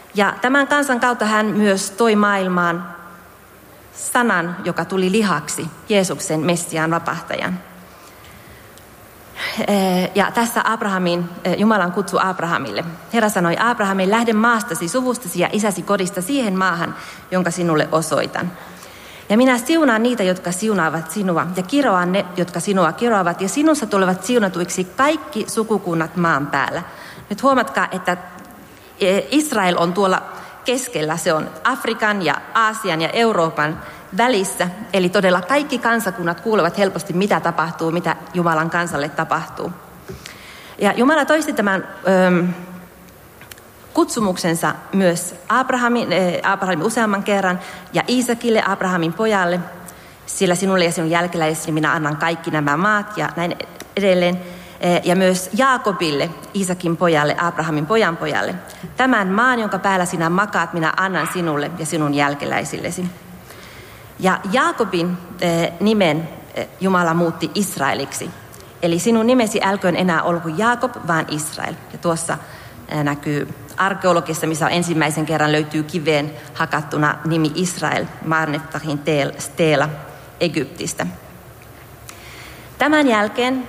Ja tämän kansan kautta hän myös toi maailmaan sanan, joka tuli lihaksi, Jeesuksen Messiaan vapahtajan. Ja tässä Jumalan kutsu Abrahamille. Herra sanoi Abrahamille, lähde maastasi, suvustasi ja isäsi kodista siihen maahan, jonka sinulle osoitan. Ja minä siunaan niitä, jotka siunaavat sinua, ja kiroan ne, jotka sinua kiroavat, ja sinussa tulevat siunatuiksi kaikki sukukunnat maan päällä. Nyt huomatkaa, että Israel on tuolla keskellä. Se on Afrikan ja Aasian ja Euroopan välissä. Eli todella kaikki kansakunnat kuulevat helposti, mitä tapahtuu, mitä Jumalan kansalle tapahtuu. Ja Jumala toisti tämän kutsumuksensa myös Abrahamin useamman kerran ja Iisakille, Abrahamin pojalle, sillä sinulle ja sinun jälkeläisesi minä annan kaikki nämä maat ja näin edelleen. Ja myös Jaakobille, Iisakin pojalle, Abrahamin pojan pojalle. Tämän maan, jonka päällä sinä makaat, minä annan sinulle ja sinun jälkeläisillesi. Ja Jaakobin nimen Jumala muutti Israeliksi. Eli sinun nimesi älköön enää olko Jaakob, vaan Israel. Ja tuossa näkyy arkeologissa, missä ensimmäisen kerran löytyy kiveen hakattuna nimi Israel, Marneftahin Stela, Egyptistä. Tämän jälkeen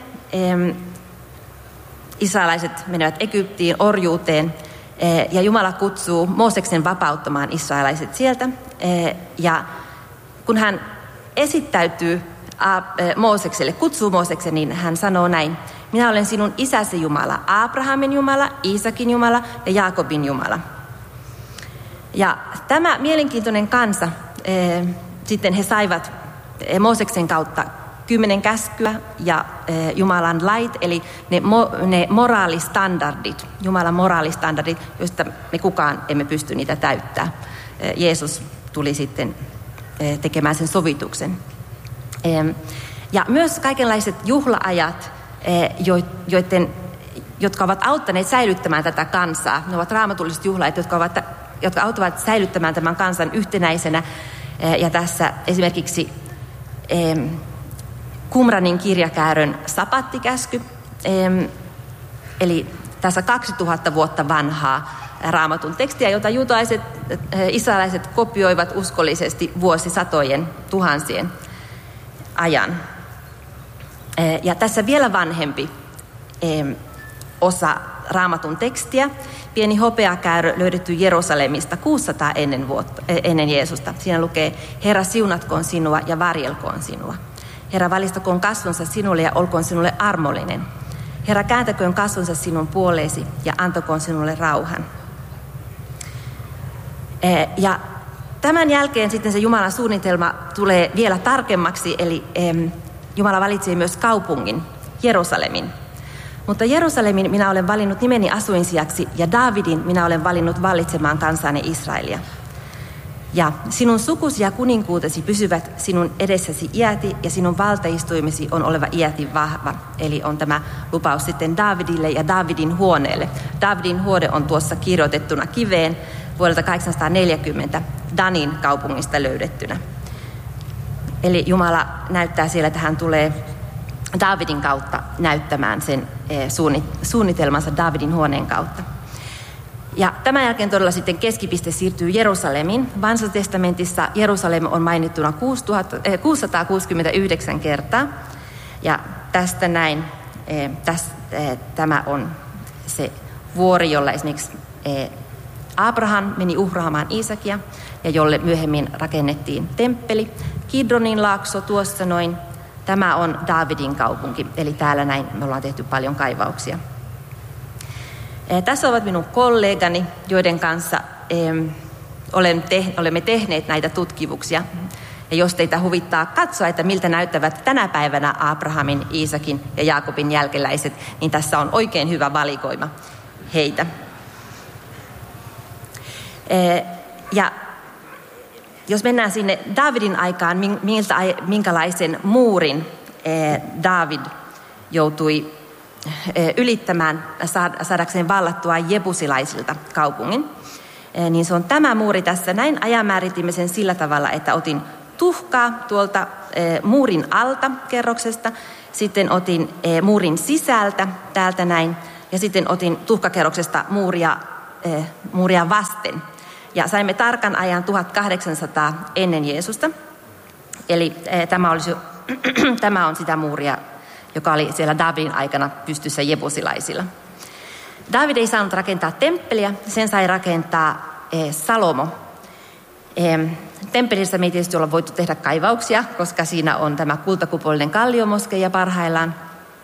israelaiset menevät Egyptiin orjuuteen ja Jumala kutsuu Mooseksen vapauttamaan israelaiset sieltä. Ja kun hän esittäytyy Moosekselle, kutsuu Mooseksen, niin hän sanoo näin: minä olen sinun isäsi Jumala, Abrahamin Jumala, Iisakin Jumala ja Jaakobin Jumala. Ja tämä mielenkiintoinen kansa, sitten he saivat Mooseksen kautta 10 käskyä ja Jumalan lait, eli ne moraalistandardit, Jumalan moraalistandardit, joista me kukaan emme pysty niitä täyttämään. Jeesus tuli sitten tekemään sen sovituksen. Ja myös kaikenlaiset juhlaajat, jotka ovat auttaneet säilyttämään tätä kansaa. Ne ovat raamatulliset juhlaajat, jotka auttavat säilyttämään tämän kansan yhtenäisenä. Ja tässä esimerkiksi Qumranin kirjakäärön sapattikäsky, eli tässä 2000 vuotta vanhaa raamatun tekstiä, jota israelaiset kopioivat uskollisesti vuosisatojen, tuhansien ajan. Ja tässä vielä vanhempi osa raamatun tekstiä, pieni hopeakäärö löydetty Jerusalemista 600 ennen Jeesusta. Siinä lukee: Herra siunatkoon sinua ja varjelkoon sinua. Herra valistakoon kasvonsa sinulle ja olkoon sinulle armollinen. Herra kääntäköön kasvonsa sinun puoleesi ja antakoon sinulle rauhan. Ja tämän jälkeen sitten se Jumalan suunnitelma tulee vielä tarkemmaksi, eli Jumala valitsee myös kaupungin, Jerusalemin. Mutta Jerusalemin minä olen valinnut nimeni asuinsijaksi ja Daavidin minä olen valinnut vallitsemaan kansaani Israelia. Ja sinun sukusi ja kuninkuutesi pysyvät sinun edessäsi iäti ja sinun valtaistuimesi on oleva iäti vahva. Eli on tämä lupaus sitten Daavidille ja Daavidin huoneelle. Daavidin huone on tuossa kirjoitettuna kiveen vuodelta 840 Danin kaupungista löydettynä. Eli Jumala näyttää siellä, että hän tulee Daavidin kautta näyttämään sen suunnitelmansa Daavidin huoneen kautta. Ja tämän jälkeen todella sitten keskipiste siirtyy Jerusalemiin. Vanhassa testamentissa Jerusalem on mainittuna 669 kertaa. Ja tästä näin, tämä on se vuori, jolla esimerkiksi Abraham meni uhraamaan Iisakia ja jolle myöhemmin rakennettiin temppeli. Kidronin laakso tuossa noin. Tämä on Daavidin kaupunki, eli täällä näin me ollaan tehty paljon kaivauksia. Tässä ovat minun kollegani, joiden kanssa olemme tehneet näitä tutkimuksia. Ja jos teitä huvittaa katsoa, että miltä näyttävät tänä päivänä Abrahamin, Iisakin ja Jaakobin jälkeläiset, niin tässä on oikein hyvä valikoima heitä. Ja jos mennään sinne Daavidin aikaan, minkälaisen muurin Daavid joutui ylittämään saadakseen vallattua jebusilaisilta kaupungin, niin se on tämä muuri tässä. Näin ajanmääritimme sen sillä tavalla, että otin tuhkaa tuolta muurin alta kerroksesta, sitten otin muurin sisältä täältä näin, ja sitten otin tuhkakerroksesta muuria muuria vasten. Ja saimme tarkan ajan 1800 ennen Jeesusta. Eli tämä on sitä muuria, joka oli siellä Davidin aikana pystyssä jebusilaisilla. David ei saanut rakentaa temppeliä, sen sai rakentaa Salomo. Temppelissä me ei tietysti olla voitu tehdä kaivauksia, koska siinä on tämä kultakupollinen kalliomoskeija parhaillaan.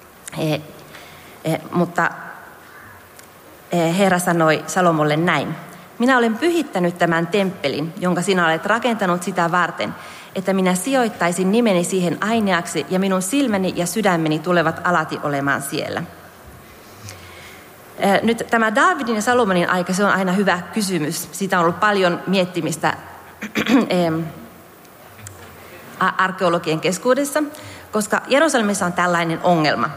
Mutta Herra sanoi Salomolle näin. Minä olen pyhittänyt tämän temppelin, jonka sinä olet rakentanut sitä varten, että minä sijoittaisin nimeni siihen aineaksi ja minun silmäni ja sydämeni tulevat alati olemaan siellä. Nyt tämä Davidin ja Salomonin aika, se on aina hyvä kysymys. Siitä on ollut paljon miettimistä arkeologien keskuudessa, koska Jerusalemissa on tällainen ongelma.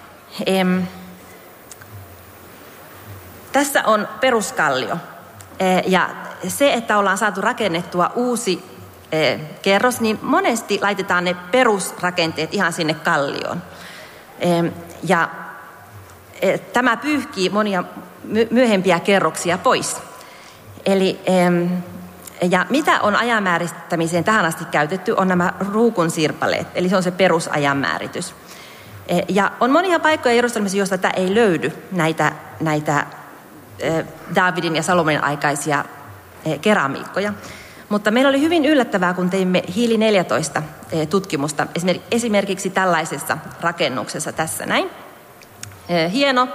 Tässä on peruskallio ja se, että ollaan saatu rakennettua uusi kerros, niin monesti laitetaan ne perusrakenteet ihan sinne kallioon. Ja tämä pyyhkii monia myöhempiä kerroksia pois. Eli, ja mitä on ajanmäärittämiseen tähän asti käytetty, on nämä ruukun sirpaleet, eli se on se perusajanmääritys. Ja on monia paikkoja Jerusalemissa, joista tämä ei löydy, näitä Davidin ja Salomonin aikaisia keramiikkoja. Mutta meillä oli hyvin yllättävää, kun teimme Hiili 14 tutkimusta, esimerkiksi tällaisessa rakennuksessa tässä näin. Hieno,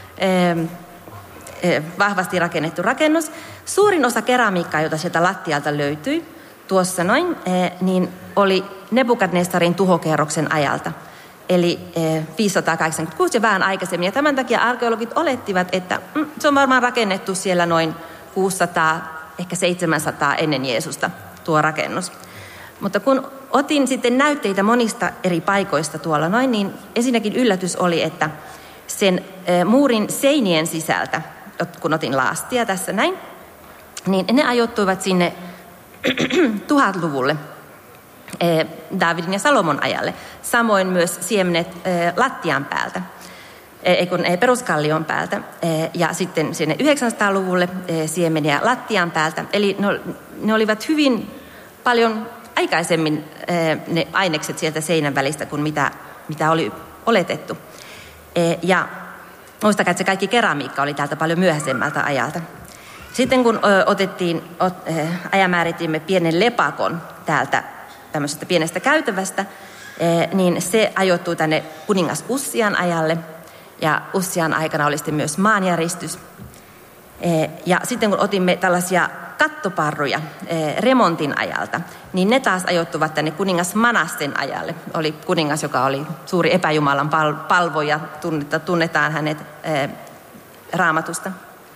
vahvasti rakennettu rakennus. Suurin osa keramiikkaa, jota sieltä lattialta löytyi, tuossa noin, niin oli Nebukadnessarin tuhokerroksen ajalta. Eli 586 ja vähän aikaisemmin. Ja tämän takia arkeologit olettivat, että se on varmaan rakennettu siellä noin 600, ehkä 700 ennen Jeesusta tuo rakennus. Mutta kun otin sitten näytteitä monista eri paikoista tuolla noin, niin ensinnäkin yllätys oli, että sen muurin seinien sisältä, kun otin laastia tässä näin, niin ne ajoittuivat sinne 1000-luvulle Davidin ja Salomon ajalle. Samoin myös siemenet lattian päältä, peruskallion päältä ja sitten sinne 900-luvulle siemeniä lattian päältä. Eli ne olivat hyvin paljon aikaisemmin ne ainekset sieltä seinän välistä kuin mitä oli oletettu. Ja muistakaa, että se kaikki keramiikka oli täältä paljon myöhäisemmältä ajalta. Sitten kun ajamääritimme pienen lepakon täältä tämmöisestä pienestä käytävästä, niin se ajoittuu tänne kuningas Ussian ajalle. Ja Ussian aikana oli sitten myös maanjäristys. Ja sitten kun otimme tällaisia kattoparruja remontin ajalta, niin ne taas ajoittuvat tänne kuningas Manassen ajalle. Oli kuningas, joka oli suuri epäjumalan palvoja, tunnetaan hänet Raamatusta.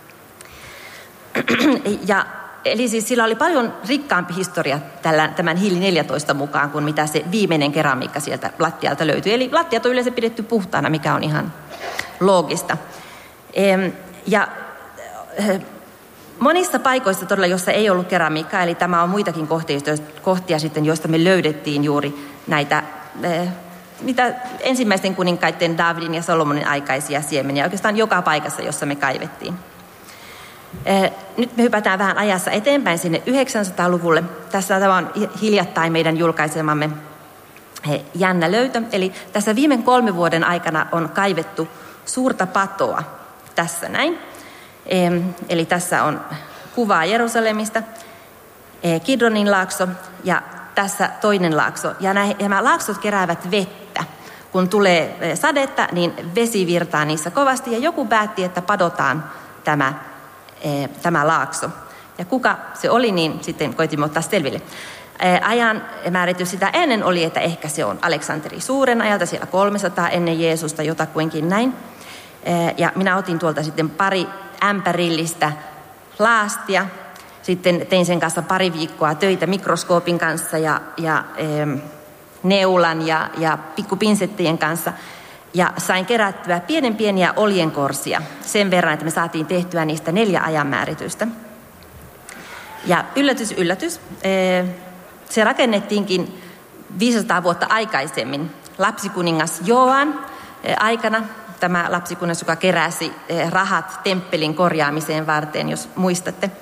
Eli siis sillä oli paljon rikkaampi historia tämän Hiili 14 mukaan kuin mitä se viimeinen keramiikka sieltä lattialta löytyi. Eli lattiat on yleensä pidetty puhtaana, mikä on ihan loogista. Ja monissa paikoissa todella, jossa ei ollut keramiikkaa, eli tämä on muitakin kohtia sitten, joista me löydettiin juuri näitä mitä ensimmäisten kuninkaiden Davidin ja Salomonin aikaisia siemeniä oikeastaan joka paikassa, jossa me kaivettiin. Nyt me hypätään vähän ajassa eteenpäin sinne 900-luvulle. Tämä on hiljattain meidän julkaisemamme jännä löytö. Eli tässä viime 3 vuoden aikana on kaivettu suurta patoa tässä näin. Eli tässä on kuvaa Jerusalemista, Kidronin laakso ja tässä toinen laakso. Ja nämä laaksot keräävät vettä. Kun tulee sadetta, niin vesi virtaa niissä kovasti ja joku päätti, että padotaan tämä laakso. Ja kuka se oli, niin sitten koitimme ottaa selville. Ajan määritys sitä ennen oli, että ehkä se on Aleksanteri Suuren ajalta, siellä 300 ennen Jeesusta, jotakuinkin näin. Ja minä otin tuolta sitten pari ämpärillistä laastia. Sitten tein sen kanssa pari viikkoa töitä mikroskoopin kanssa ja neulan ja pikkupinsettien kanssa. Ja sain kerättyä pieniä oljenkorsia sen verran, että me saatiin tehtyä niistä 4 ajanmääritystä. Ja yllätys, se rakennettiinkin 500 vuotta aikaisemmin lapsikuningas Joan aikana. tämä lapsikunnas, joka keräsi rahat temppelin korjaamiseen varten, jos muistatte.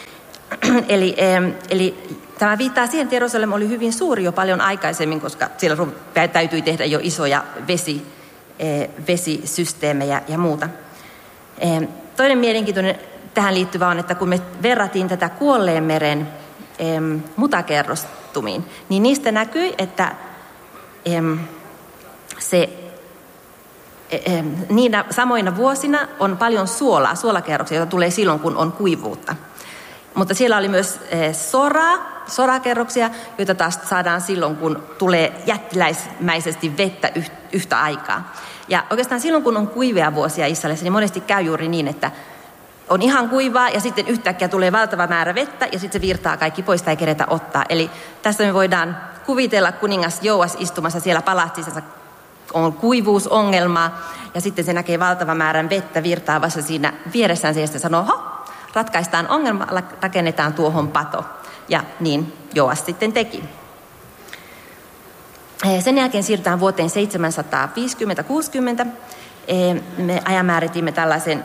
Eli tämä viittaa siihen, että Jerusalem oli hyvin suuri jo paljon aikaisemmin, koska siellä täytyi tehdä jo isoja vesisysteemejä ja muuta. Toinen mielenkiintoinen tähän liittyvä on, että kun me verrattiin tätä Kuolleen meren mutakerrostumiin, niin niistä näkyi, että niinä samoina vuosina on paljon suolakerroksia, joita tulee silloin, kun on kuivuutta. Mutta siellä oli myös sorakerroksia, joita taas saadaan silloin, kun tulee jättiläismäisesti vettä yhtä aikaa. Ja oikeastaan silloin, kun on kuivia vuosia Israelissa, niin monesti käy juuri niin, että on ihan kuivaa ja sitten yhtäkkiä tulee valtava määrä vettä ja sitten se virtaa kaikki pois tai ei keretä ottaa. Eli tässä me voidaan kuvitella kuningas Joas istumassa siellä palatsissa, on kuivuusongelmaa ja sitten se näkee valtavan määrän vettä virtaavassa siinä vieressään ja sitten sanoo, ratkaistaan ongelma, rakennetaan tuohon pato. Ja niin Joas sitten teki. Sen jälkeen siirrytään vuoteen 750-60. Me ajanmääritimme tällaisen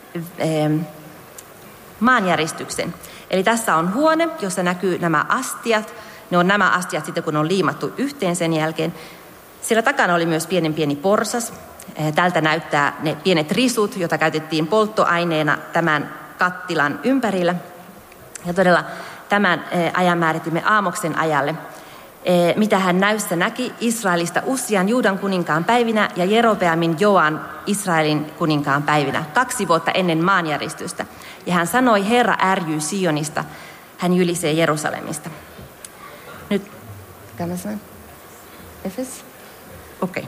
maanjäristyksen. Eli tässä on huone, jossa näkyy nämä astiat. Ne on nämä astiat sitten, kun on liimattu yhteen sen jälkeen. Siellä takana oli myös pieni porsas. Tältä näyttää ne pienet risut, joita käytettiin polttoaineena tämän kattilan ympärillä. Ja todella tämän ajan määritimme Aamoksen ajalle. Mitä hän näyssä näki Israelista Ussian Juudan kuninkaan päivinä ja Jerobeamin Joan Israelin kuninkaan päivinä 2 vuotta ennen maanjäristystä. Ja hän sanoi, Herra ärjyy Sionista, hän jylisee Jerusalemista. Nyt, kannattaa Efes? Okei.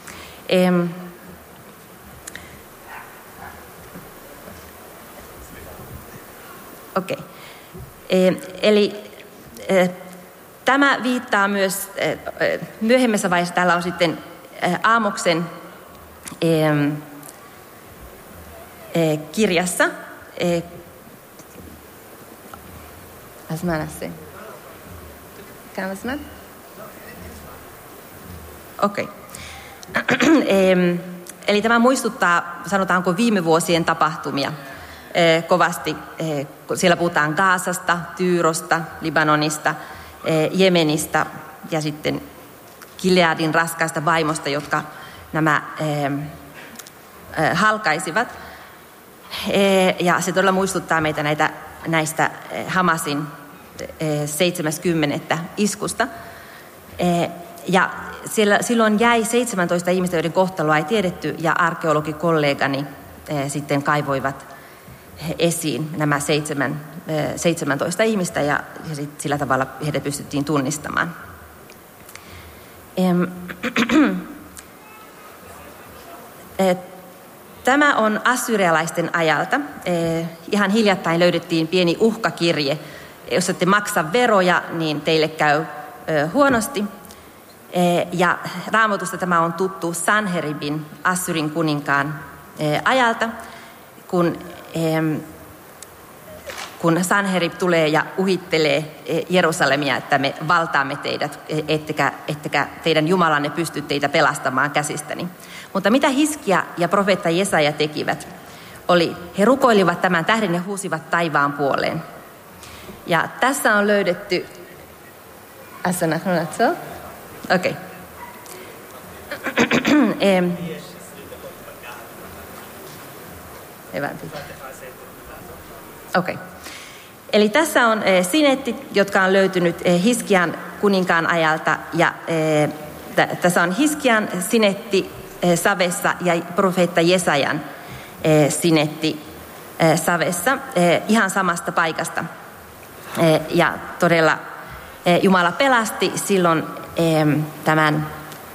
Okei. Eli tämä viittaa myös, myöhemmässä vaiheessa täällä on sitten Aamoksen kirjassa. Okei. Eli tämä muistuttaa, sanotaanko, viime vuosien tapahtumia kovasti. Siellä puhutaan Gaasasta, Tyyrosta, Libanonista, Jemenistä ja sitten Gileadin raskaista vaimosta, jotka nämä halkaisivat. Ja se todella muistuttaa meitä näistä Hamasin 70. iskusta. Ja silloin jäi 17 ihmistä, joiden kohtaloa ei tiedetty, ja arkeologikollegani sitten kaivoivat esiin nämä 17 ihmistä, ja sillä tavalla heidät pystyttiin tunnistamaan. Tämä on assyrialaisten ajalta. Ihan hiljattain löydettiin pieni uhkakirje. Jos ette maksa veroja, niin teille käy huonosti. Ja Raamatusta tämä on tuttu Sanheribin, Assyrin kuninkaan ajalta, kun Sanherib tulee ja uhittelee Jerusalemia, että me valtaamme teidät, ettekä teidän Jumalanne pysty teitä pelastamaan käsistäni. Mutta mitä Hiskia ja profeetta Jesaja tekivät, he rukoilivat tämän tähden ja huusivat taivaan puoleen. Ja tässä on löydetty... Okei. Okei. Eli tässä on sinettit, jotka on löytynyt Hiskian kuninkaan ajalta, ja tässä on Hiskian sinetti savessa ja profeetta Jesajan sinetti savessa ihan samasta paikasta. Ja todella Jumala pelasti silloin tämän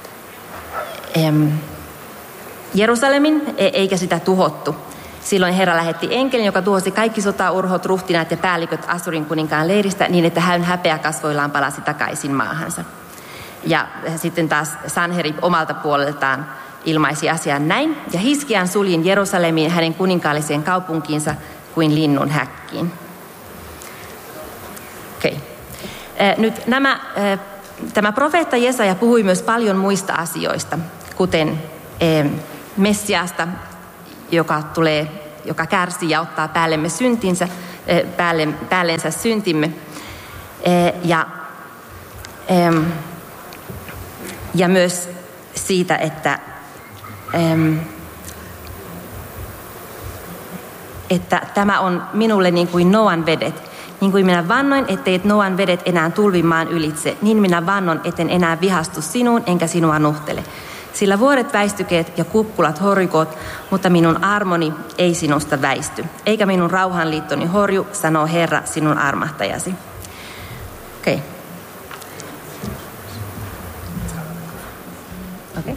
Jerusalemin, eikä sitä tuhottu. Silloin Herra lähetti enkelin, joka tuhosi kaikki sotaurhot, ruhtinaat ja päälliköt Assurin kuninkaan leiristä niin, että hän häpeäkasvoillaan palasi takaisin maahansa. Ja sitten taas Sanherib omalta puoleltaan ilmaisi asian näin. Ja Hiskian suljin Jerusalemiin hänen kuninkaalliseen kaupunkiinsa kuin linnun häkkiin. Okei. Nyt tämä profeetta Jesaja puhui myös paljon muista asioista, kuten Messiasta, joka kärsii ja ottaa päällemme syntinsä, päällensä syntimme. Ja myös siitä, että tämä on minulle niin kuin Noan vedet. Niin kuin minä vannoin, ettei Noan vedet enää tulvi maan ylitse, niin minä vannon, etten enää vihastu sinuun, enkä sinua nuhtele. Sillä vuoret väistykeet ja kukkulat horjukoot, mutta minun armoni ei sinusta väisty. Eikä minun rauhanliittoni horju, sanoo Herra, sinun armahtajasi. Okei. Okay.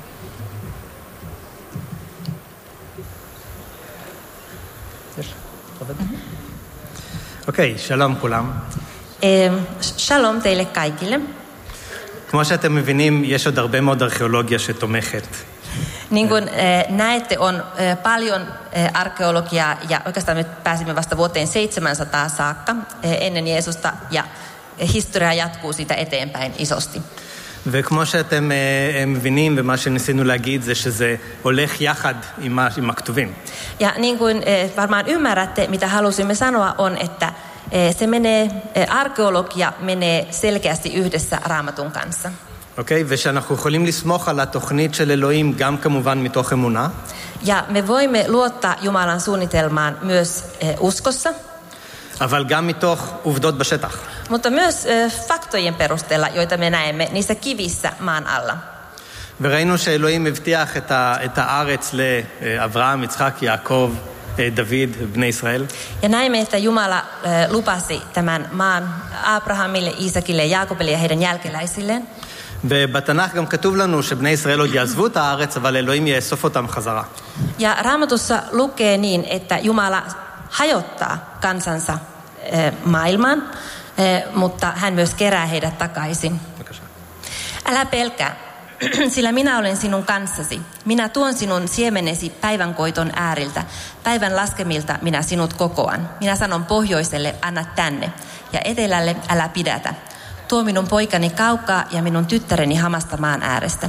אוקיי, שלום כולם. שלום teille kaikille. כמו שאתם מבינים, יש עוד הרבה מאוד ארכיאולוגיה שתומכת. Niin kuin näette, on paljon arkeologiaa ja oikeastaan nyt pääsimme vasta vuoteen 700 saakka ennen Jeesusta ja historia jatkuu siitä eteenpäin isosti. וכמו שאתם מבינים ומה שניסינו להגיד זה שזה הולך יחד עם הכתובים. Ja niin kuin varmaan ymmärrätte, mitä halusimme sanoa on, että se arkeologia menee selkeästi yhdessä Raamatun kanssa. אוקיי, ושאנחנו יכולים לסמוך על התוכנית של אלוהים גם כמובן מתוך אמונה. Ja me voimme luottaa Jumalan suunnitelmaan myös uskossa. אבל גם מתוך עובדות בשטח. Mutta myös faktojen perusteella, joita me näemme niissä kivissä maan alla. וראינו שאלוהים הבטיח את הארץ לאברהם, יצחק, יעקב, דוד, בני ישראל. Ja näimme, että Jumala lupasi tämän maan Abrahamille, Iisakille ja Jaakobille ja heidän jälkeläisilleen. ובתנ"ך גם כתוב לנו שבני ישראל עוד יעזבו את הארץ, אבל אלוהים יאסוף אותם חזרה. Ja Raamatussa lukee niin, että Jumala hajottaa kansansa maailmaan, mutta hän myös kerää heidät takaisin. Älä pelkää, sillä minä olen sinun kanssasi. Minä tuon sinun siemenesi päivänkoiton ääriltä. Päivän laskemilta minä sinut kokoan. Minä sanon pohjoiselle, anna tänne, ja etelälle älä pidätä. Tuo minun poikani kaukaa ja minun tyttäreni hamasta maan äärestä.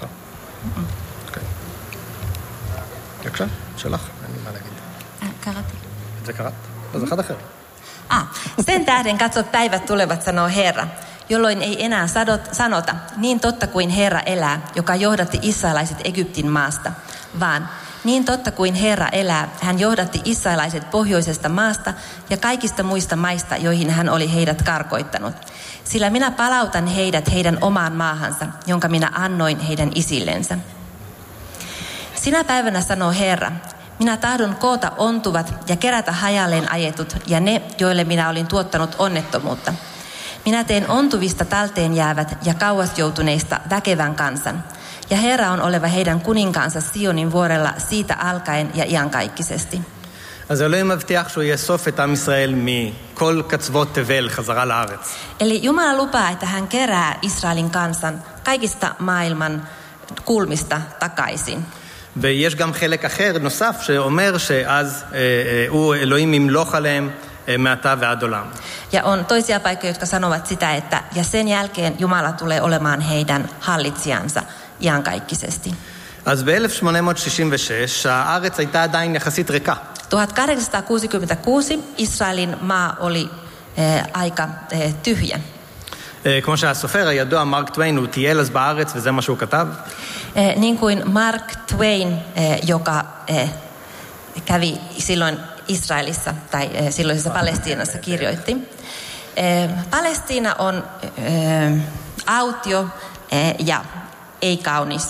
בבקשה, שלך, אין לי מה להגיד. קראתי. את זה קראת? לא, זה אחד אחר. Sen tähden katso päivät tulevat, sanoo Herra, jolloin ei enää sanota, niin totta kuin Herra elää, joka johdatti israelaiset Egyptin maasta, vaan niin totta kuin Herra elää, hän johdatti israelaiset pohjoisesta maasta ja kaikista muista maista, joihin hän oli heidät karkoittanut. Sillä minä palautan heidät heidän omaan maahansa, jonka minä annoin heidän isillensä. Sinä päivänä sanoo Herra, minä tahdon koota ontuvat ja kerätä hajalleen ajetut ja ne, joille minä olin tuottanut onnettomuutta. Minä teen ontuvista talteen jäävät ja kauas joutuneista väkevän kansan. Ja Herra on oleva heidän kuninkaansa Sionin vuorella siitä alkaen ja iankaikkisesti. אז אלוהים מבטיח שהוא יאסוף את עם ישראל מכל קצוות תבל חזרה לארץ. Eli Jumala lupaa, että hän kerää Israelin kansan kaikista maailman kulmista takaisin. ויש גם חלק אחר נוסף שאומר שאז אלוהים ימלוך עליהם מעתה ועד עולם. Ja on toisia paikkoja, jotka sanovat sitä, että ja sen jälkeen Jumala tulee olemaan heidän hallitsijansa iankaikkisesti. אז ב-1866 הארץ הייתה עדיין יחסית ריקה. 1866 Israelin maa oli aika tyhjä. כמו שהסופר הידוע מרק טוויין, הוא טייל אז בארץ וזה מה שהוא כתב. Niin kuin Mark Twain, joka kävi silloin Israelissa tai silloisessa Palestiinassa kirjoitti. Palestiina on autio ja ei kaunis.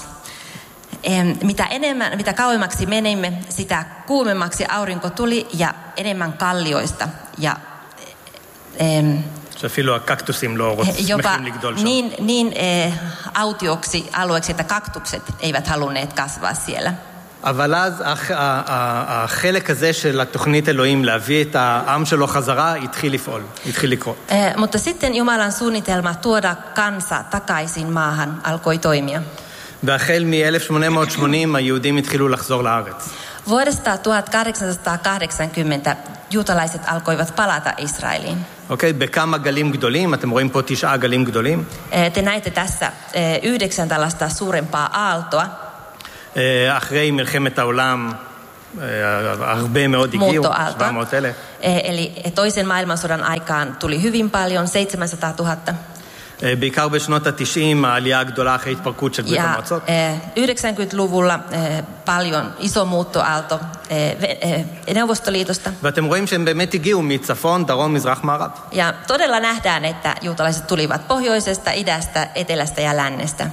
Mitä kauemmaksi menimme, sitä kuumemmaksi aurinko tuli ja enemmän kallioista ja שאפילו הקקטוסים לא שמחים לגדול שם. niin autioksi alueeksi, että kaktukset eivät halunneet kasvaa siellä. אבל אז החלק הזה של התוכנית אלוהים להביא את העם שלו חזרה התחיל לפעול, התחיל לקרות. Mutta sitten Jumalan suunnitelma tuoda kansa takaisin maahan alkoi toimia. והחל מ-1880 היהודים התחילו לחזור לארץ. Vuodesta 1880 juutalaiset alkoivat palata Israeliin. אוקיי, בכמה גלים גדולים, אתם רואים פה 9 גלים גדולים. Te näette tässä 9 tällaista suurempaa aaltoa. אחרי מלחמת העולם, הרבה מאוד הגיעו, 700,000. Eli toisen maailmansodan aikaan tuli hyvin paljon, 700 000. בעיקר בשנות ה-90, העלייה הגדולה אחרי התפרקות של ברית המועצות. 90-luvulla paljon iso muuttoaalto Neuvostoliitosta. ואתם רואים שהם באמת הגיעו מצפון, דרום, מזרח, מערב. Ja todella nähdään, että juutalaiset tulivat pohjoisesta, idästä, etelästä ja lännestä.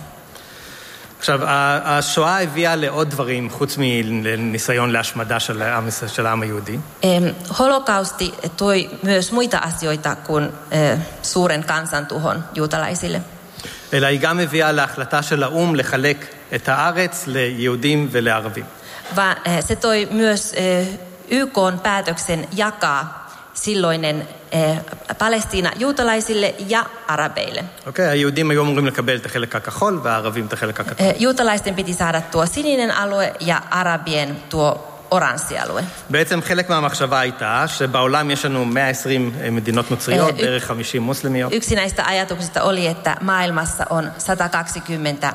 עכשיו, השואה הביאה לעוד דברים, חוץ מניסיון להשמדה של העם היהודי. Holokausti toi myös muita asioita kuin suuren kansantuhon juutalaisille. אלא היא גם הביאה להחלטה של האו"ם לחלק את הארץ ליהודים ולערבים. Se toi myös YK:n päätöksen jakaa silloinen Palestiina juutalaisille ja arabeille. אוקיי, היהודים היו אמורים לקבל את החלק הכחול והערבים את החלק הכתום. Juutalaisten piti saada tuo sininen alue ja arabien tuo oranssi alue. בעצם חלק מהמחשבה הייתה שבעולם יש לנו 120 מדינות נוצריות, בערך 50 מוסלמיות. Yksi näistä ajatuksista oli, että maailmassa on 120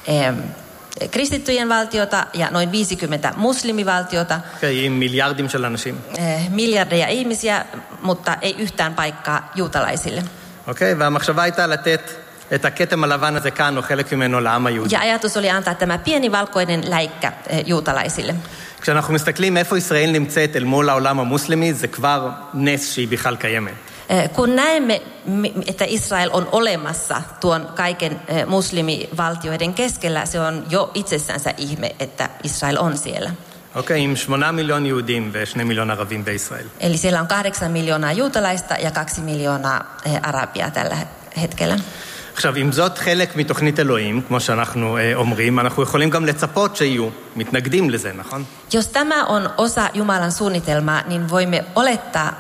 kristittyjen valtiota ja noin 50 muslimivaltiota. עם מיליארדים של אנשים. Miljardeja ihmisiä, mutta ei yhtään paikkaa juutalaisille. אוקיי, והמחשבה הייתה לתת את הכתם הלבן הזה כאן, או חלק ממנו לעם היהודי. Ja ajatus oli antaa tämä pieni valkoinen läikkä juutalaisille. כשאנחנו מסתכלים איפה ישראל נמצאת אל מול העולם המוסלמי, זה כבר נס שהיא בכלל קיימת. Kun näemme, että Israel on olemassa tuon kaiken muslimivaltioiden keskellä, se on jo itsessänsä ihme, että Israel on siellä. אוקיי, עם 8 מיליון יהודים ו2 מיליון ערבים בישראל. Eli siellä on 8 miljoonaa juutalaista ja 2 miljoonaa arabia tällä hetkellä. עכשיו, אם זאת חלק מתוכנית אלוהים, כמו שאנחנו אומרים, אנחנו יכולים גם לצפות שיהיו מתנגדים לזה, נכון? Jos tämä on osa Jumalan suunnitelmaa, niin voimme olettaa,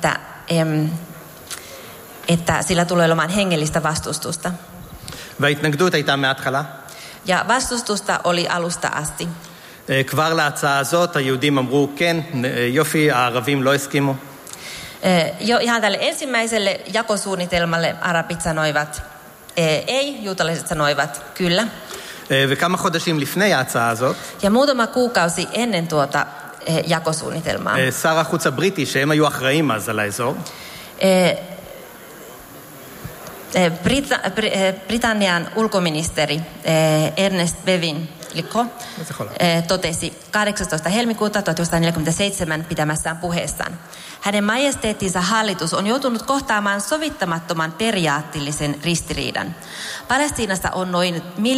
että sillä tulee olemaan hengellistä vastustusta. וההתנגדות הייתה מההתחלה. Ja vastustusta oli alusta asti. כבר להצעה הזאת, היהודים אמרו, כן, יופי, הערבים לא הסכימו. Jo ihan tälle ensimmäiselle jakosuunnitelmalle arabit sanoivat ei, juutalaiset sanoivat kyllä. וכמה חודשים לפני ההצעה הזאת, Ja muutama kuukausi ennen tuota jakosuunnitelmaa. שר החוץ הבריטי, שהם היו אחראים אז על האזור, Britannian ulkoministeri Ernest Bevin totesi 18. helmikuuta 1947 pitämässään puheessaan. Hänen majesteettinsa hallitus on joutunut kohtaamaan sovittamattoman periaatteellisen ristiriidan. Palestiinassa on noin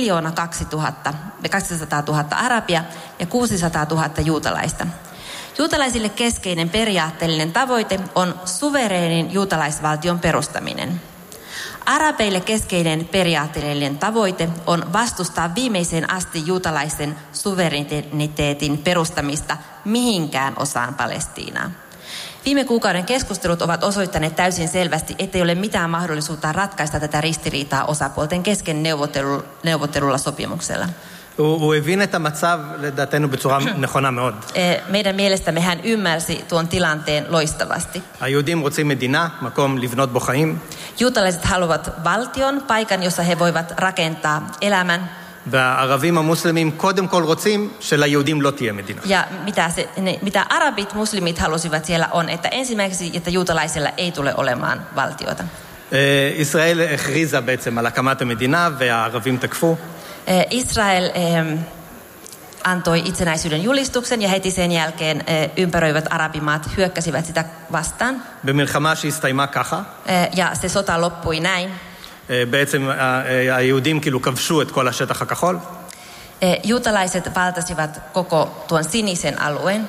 1,200,000 arabia ja 600,000 juutalaista. Juutalaisille keskeinen periaatteellinen tavoite on suvereenin juutalaisvaltion perustaminen. Arabeille keskeinen periaatteellinen tavoite on vastustaa viimeiseen asti juutalaisen suvereniteetin perustamista mihinkään osaan Palestiinaa. Viime kuukauden keskustelut ovat osoittaneet täysin selvästi, ettei ole mitään mahdollisuutta ratkaista tätä ristiriitaa osapuolten kesken neuvottelulla sopimuksella. הוא הבין את המצב לדעתנו בצורה נכונה מאוד. Meidän mielestämme hän ymmärsi tuon tilanteen loistavasti. היהודים רוצים מדינה, מקום לבנות בו חיים. Juutalaiset haluavat valtion, paikan, jossa he voivat rakentaa elämän. והערבים המוסלמים קודם כל רוצים שליהודים לא תהיה מדינה. Ja mitä arabit, muslimit halusivat siellä on, että ensimmäiseksi, että juutalaisilla ei tule olemaan valtiota. ישראל הכריזה בעצם על הקמת המדינה והערבים תקפו. Israel antoi itsenäisyyden julistuksen ja heti sen jälkeen ympäröivät arabimaat hyökkäsivät sitä vastaan. במלחמה שהסתיימה ככה. Ja se sota loppui näin. בעצם היהודים כאילו כבשו את כל השטח הכחול. Juutalaiset valtasivat koko tuon sinisen alueen.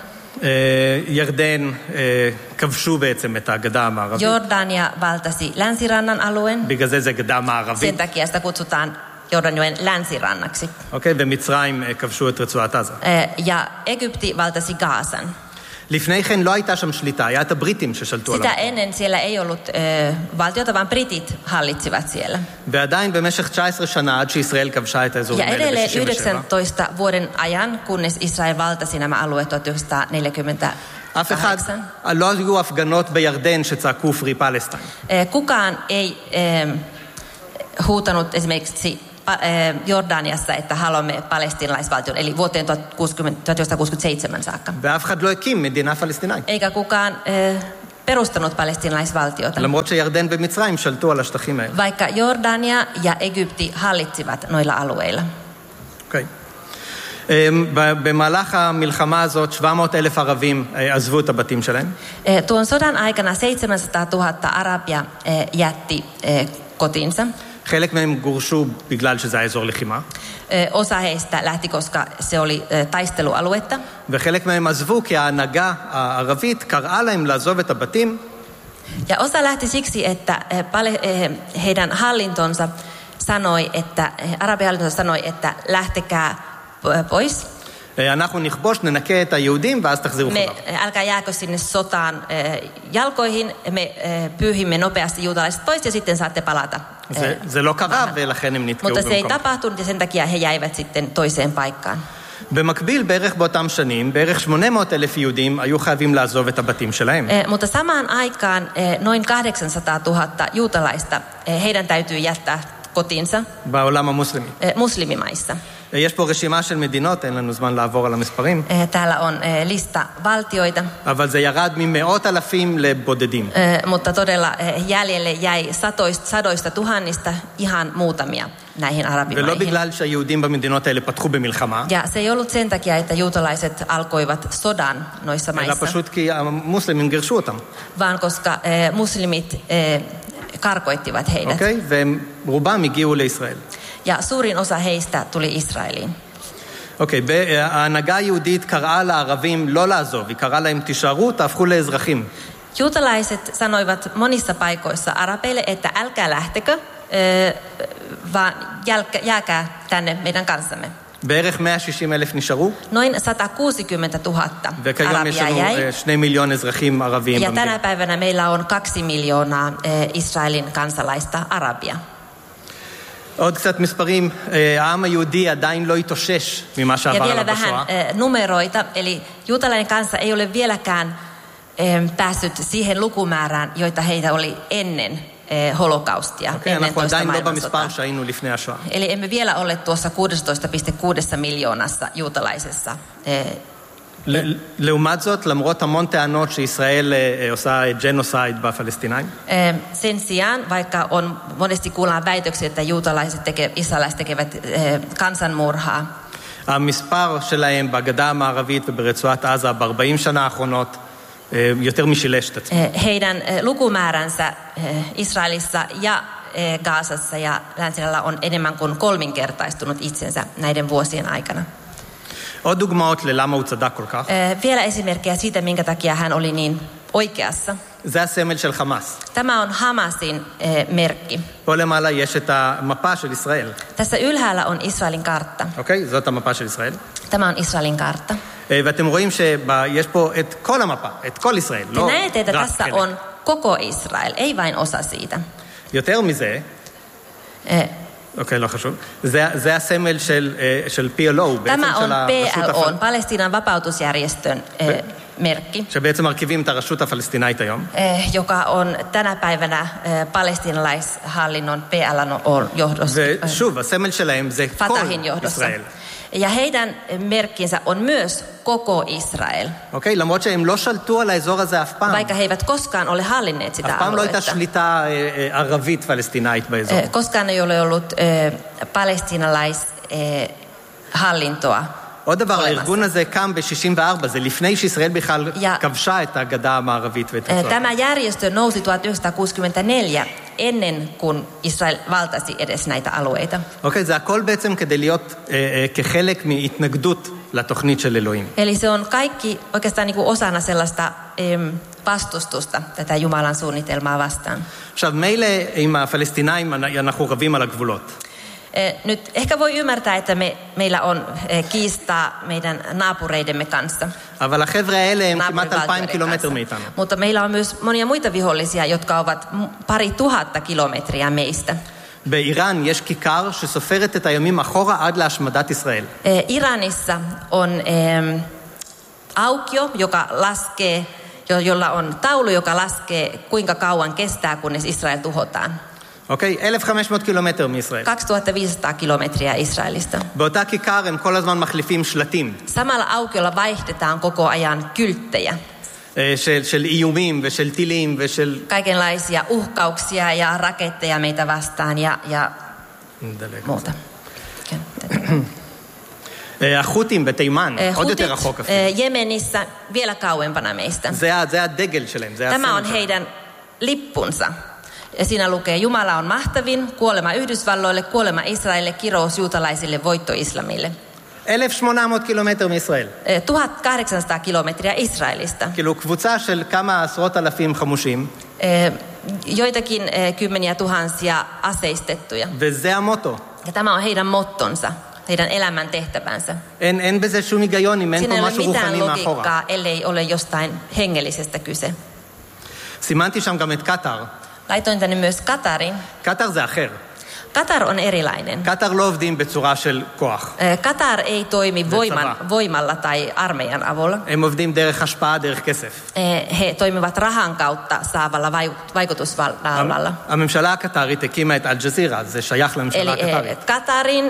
ירדן כבשו בעצם את הגדה המערבית. Jordania valtasi länsirannan alueen. בגלל זה גדה מערבית. Sen takia sitä kutsutaan Jordanjoen länsirannaksi. אוקיי, ומצרים כבשו את רצועת עזה. Ja Egypti valtasi Gaasan. לפני כן לא הייתה שם שליטה, היה את הבריטים ששלטו עליו. Sitä ennen siellä ei ollut valtiota, vaan britit hallitsivat siellä. ועדיין במשך 19 שנה עד שישראל כבשה את האזורים Ja האלה edelleen ב-67. 19 vuoden ajan, kunnes Israel valtasi nämä alueet 1948. אף אחד, לא היו הפגנות בירדן שצעקו Free Palestine. Kukaan ei huutanut esimerkiksi Jordaniassa, että haluamme palestiinalaisvaltion, eli vuoteen 1967 saakka. ואף אחד לא הקים מדינה פלסטינאית. Eikä kukaan perustanut palestiinalaisvaltiota. למרות שירדן ומצרים שלטו על השטחים האלה. Vaikka Jordania ja Egypti hallitsivat noilla alueilla. אוקיי. במהלך המלחמה הזאת 700,000 ערבים עזבו את הבתים שלהם. Tuon sodan aikana 700,000 arabia jätti kotinsa. חלק מהם גורשו בגלל שזה האזור לחימה. Osa heistä lähti, koska se oli taistelualuetta. וחלק מהם עזבו כי ההנהגה הערבית קראה להם לעזוב את הבתים. Ja osa lähti siksi, että heidän hallintonsa sanoi, että arabihallintonsa sanoi, että lähtekää pois. אנחנו נכבוש, ננקה את היהודים ואז תחזירו חזרה. Älkää jääkö sinne sotaan jalkoihin, me pyyhimme nopeasti juutalaiset pois ja sitten saatte palata. זה לא קרה ולכן הם נתקעו Mutta se ei במקום. tapahtunut ja sen takia he jäivät sitten toiseen paikkaan. במקביל, בערך באותם שנים, בערך 800,000 יהודים היו חייבים לעזוב את הבתים שלהם. Mutta samaan aikaan noin 800,000 juutalaista, heidän täytyy jättää kotinsa בעולם המוסלמי. muslimimaissa. יש פה רשימה של מדינות, אין לנו זמן לעבור על המספרים. Täällä on lista valtioita, אבל זה ירד ממאות אלפים לבודדים. mutta todella jäljelle jäi sadoista tuhannista ihan muutamia näihin ולא arabimaihin. בגלל שהיהודים במדינות האלה פתחו במלחמה, Ja se ei ollut sen takia, että juutalaiset alkoivat sodan noissa אלא maissa, פשוט כי המוסלמים גירשו אותם. vaan koska muslimit karkoittivat heidät. אוקיי? ורובם הגיעו לישראל. Ja suurin osa heistä tuli Israeliin. אוקיי, ההנהגה היהודית קראה לערבים לא לעזוב, היא קראה להם תישארו, תהפכו לאזרחים. Juutalaiset sanoivat monissa paikoissa arabeille, että älkää lähtekö, vaan jääkää tänne meidän kanssamme. בערך 160,000 נשארו, Noin 160,000 וכיום יש arabia לנו jäi. 2 מיליון אזרחים ערביים Ja במדינה. tänä päivänä meillä on 2 miljoonaa Israelin kansalaista arabia. עוד קצת מספרים, העם היהודי עדיין לא התאושש ממה Ja שעבר vielä עליו vähän בשואה. numeroita, eli juutalainen kansa ei ole vieläkään päässyt siihen lukumäärään, joita heitä oli ennen holokaustia, אוקיי, ennen אנחנו toista עדיין לא maailmansotaa. במספר שהיינו לפני השואה. Eli emme vielä ole tuossa 16,6 miljoonassa juutalaisessa. לעומת זאת, למרות המון טענות שישראל עושה ג'נוסייד בפלסטינאים, Sen sijaan, vaikka on monesti kuullaan väitöksiä, että israelaiset tekevät kansanmurhaa, המספר שלהם בגדה המערבית וברצועת עזה ב-40 שנה האחרונות יותר משילש את עצמו. heidän lukumääränsä Israelissa ja Gazassa ja Länsirällä on enemmän kuin kolminkertaistunut itsensä näiden vuosien aikana. עוד דוגמאות ללמה הוא צדק כל כך. Vielä esimerkkejä siitä, minkä takia hän oli niin oikeassa. זה הסמל של חמאס. Tämä on Hamasin merkki. פה למעלה יש את המפה של ישראל. Tässä ylhäällä on Israelin kartta. אוקיי? זאת המפה של ישראל. Tämä on Israelin kartta. ואתם רואים שיש פה את כל המפה, את כל ישראל. Te לא näette, että רק tässä חלק. on koko Israel, ei vain osa siitä. יותר מזה, אוקיי, לא חשוב. זה הסמל של PLO, בעצם Tämä on של הרשות PLO, Palestiinan vapautusjärjestön merkki, שבעצם מרכיבים את הרשות הפלסטינאית היום. joka on tänä päivänä palestiinalaishallinnon PLOn johdossa, ושוב, הסמל שלהם זה כל Fatahin johdossa. ישראל. Ja heidän merkkinsä on myös koko Israel, אוקיי? למרות שהם לא שלטו על האזור הזה אף פעם. vaikka he eivät koskaan ole hallinneet sitä אף פעם לא הייתה aluetta. שליטה ערבית פלסטינאית באזור. Koskaan ei ole ollut palestiinalaishallintoa. עוד דבר, olemassa. הארגון הזה קם ב-64, זה לפני שישראל בכלל Ja- כבשה את הגדה המערבית ואת רצועת. Tämä järjestö nousi 1964 ennen kuin Israel valtasi edes näitä alueita. אוקיי, זה הכל בעצם כדי להיות כחלק מהתנגדות לתוכנית של אלוהים. Eli se on kaikki oikeastaan niin kuin osana sellaista vastustusta tätä Jumalan suunnitelmaa vastaan. עכשיו, מילא עם הפלסטינאים אנחנו רבים על הגבולות. Nyt ehkä voi ymmärtää, että meillä on kiistaa meidän naapureidemme kanssa. אבל החבר'ה האלה הם כמעט naapurivaltioiden 2,000 קילומטר kanssa. מאיתנו. Mutta meillä on myös monia muita vihollisia, jotka ovat 2,000 kilometriä meistä. באיראן יש כיכר שסופרת את הימים אחורה עד להשמדת ישראל. Iranissa on aukio, joka laskee, jolla on taulu, joka laskee, kuinka kauan kestää, kunnes Israel tuhotaan. אוקיי? 1,500 קילומטר מישראל. 2500 kilometriä Israelista. באותה כיכר הם כל הזמן מחליפים שלטים. Samalla aukiolla vaihdetaan koko ajan kylttejä. של איומים ושל טילים ושל... Kaikenlaisia uhkauksia ja raketteja meitä vastaan ja muuta. החות'ים בתימן, עוד יותר רחוק אפילו. Jemenissä vielä kauempana meistä. זה הדגל שלהם, זה Tämä on הסמל שלהם. heidän lippunsa. Ja siinä lukee, Jumala on mahtavin, kuolema Yhdysvalloille, kuolema Israelille, kirous juutalaisille, voitto islamille. 1,800 קילומטר מישראל. 1800 kilometriä Israelista. כאילו קבוצה של כמה עשרות אלפים חמושים. Joitakin kymmeniä tuhansia aseistettuja. וזה המוטו. Ja tämä on heidän mottonsa, heidän elämän tehtävänsä. אין בזה שום היגיון אם אין Siinä פה ei ole משהו mitään רוחני מאחורה. logiikkaa, ellei ole jostain hengellisestä kyse. סימנתי שם גם את קטר. Laitoin tänne myös Katarin. קטר זה אחר. Katar on erilainen. קטר לא עובדים בצורה של כוח. Katar ei toimi voimalla tai armeijan avulla. הם עובדים דרך השפעה, דרך כסף. He toimivat rahan kautta saavalla vaikutusvallalla. הממשלה הקטרית הקימה את אל-ג'זירה, זה שייך לממשלה Eli הקטרית. Katarin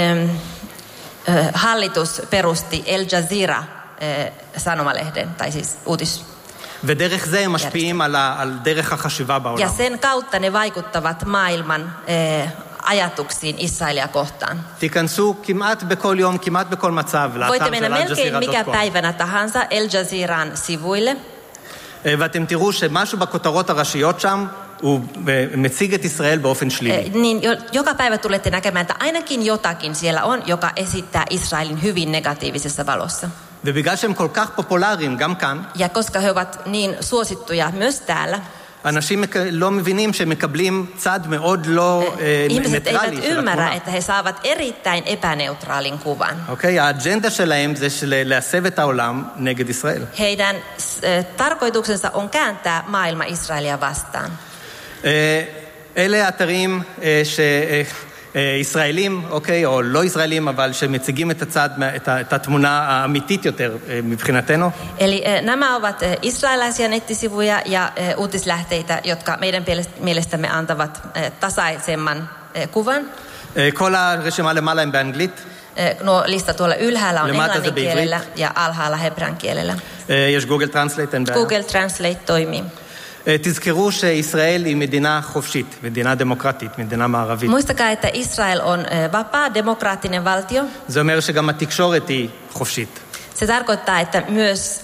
hallitus perusti El Jazeera sanomalehden, tai siis ודרך זה הם משפיעים על דרך החשיבה Ja בעולם. sen kautta ne vaikuttavat maailman ajatuksiin Israelia kohtaan. תיכנסו כמעט בכל יום, כמעט בכל מצב, Voitte לאתר mennä של melkein mikä אל-ג'זירה.com. päivänä tahansa El Jazeeran sivuille. ואתם תראו שמשהו בכותרות הראשיות שם, הוא מציג את ישראל באופן שלילי. Niin joka päivä tulette näkemään, että ainakin jotakin siellä on, joka esittää Israelin hyvin negatiivisessa valossa. ובגלל שהם כל כך פופולריים, גם כאן, Ja koska he ovat niin suosittuja myös täällä, אנשים לא מבינים שהם מקבלים צד מאוד לא ihmiset ניטרלי eivät של ymmärrä, התמונה. että he saavat erittäin epäneutraalin kuvan. אוקיי? האג'נדה שלהם זה להסב את העולם נגד ישראל. Heidän tarkoituksensa on kääntää maailma Israelia vastaan. אלה האתרים ישראלים, אוקיי, או לא ישראלים, אבל שמציגים את הצד, את התמונה האמיתית יותר מבחינתנו. Eli nämä ovat israelaisia nettisivuja ja uutislähteitä, jotka meidän mielestämme antavat tasaisemman kuvan. כל הרשימה למעלה הם באנגלית. Nuo lista tuolla ylhäällä on למטה זה englannin בעברית. kielellä ja alhaalla hebrean kielellä. יש גוגל טרנסלייט, אין בעיה. Google Translate toimii. תזכרו שישראל היא מדינה חופשית, מדינה דמוקרטית, מדינה מערבית. Muistakaa, että Israel on vapaa, demokraattinen valtio. זה אומר שגם התקשורת היא חופשית. Se tarkoittaa, että myös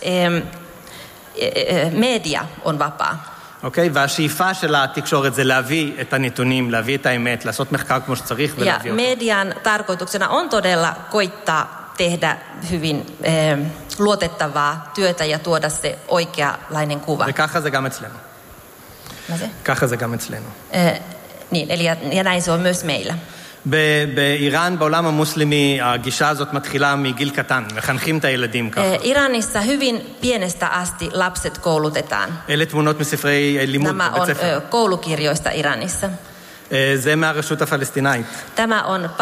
media on vapaa. אוקיי? והשאיפה של התקשורת זה להביא את הנתונים, להביא את האמת, לעשות מחקר כמו שצריך Ja ולהביא אותו. median tarkoituksena on todella koittaa tehdä hyvin luotettavaa työtä ja tuoda se oikeanlainen kuva. וככה זה גם אצלנו. Mä se? ככה זה גם אצלנו. Niin, eli ja näin se on myös meillä. באיראן, בעולם המוסלמי, הגישה הזאת מתחילה מגיל קטן, מחנכים את הילדים ככה. Iranissa hyvin pienestä asti lapset koulutetaan. אלה תמונות מספרי לימוד Nämä בבית on ספר. koulukirjoista Iranissa. זה מהרשות הפלסטינאית. Tämä on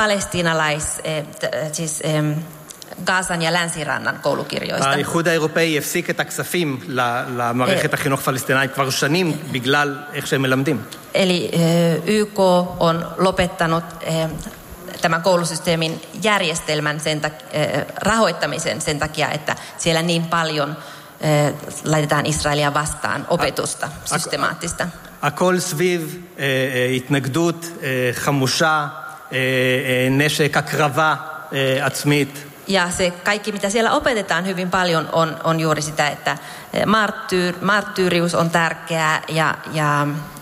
siis Gaasan ja Länsirannan koulukirjoista. האיחוד האירופאי הפסיק את הכספים למערכת החינוך הפלסטינאית כבר שנים בגלל איך שהם מלמדים. Eli YK on lopettanut tämän koulusysteemin järjestelmän rahoittamisen sen takia, että siellä niin paljon laitetaan Israelia vastaan opetusta systemaattista. הכל סביב התנגדות חמושה, נשק, הקרבה עצמית. Ja se kaikki, mitä siellä opetetaan hyvin paljon, on juuri sitä, että marttyyrius on tärkeää ja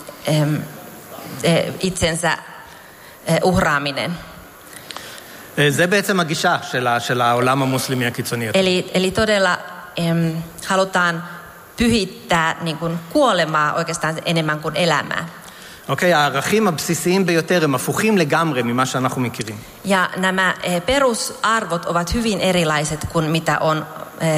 itsensä uhraaminen. זה בעצם הגישה של העולם המוסלמי הקיצוני. Eli todella halutaan pyhittää niin kuin kuolemaa oikeastaan enemmän kuin elämää. אוקיי, הערכים הבסיסיים ביותר הם הפוכים לגמרי ממה שאנחנו מכירים. Ja nämä perusarvot ovat hyvin erilaiset kuin mitä on